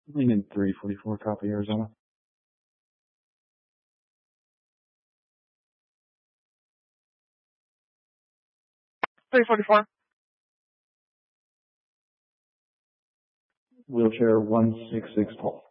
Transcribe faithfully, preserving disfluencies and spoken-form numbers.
Lean three forty-four, copy Arizona. three forty-four. Wheelchair one six six tall.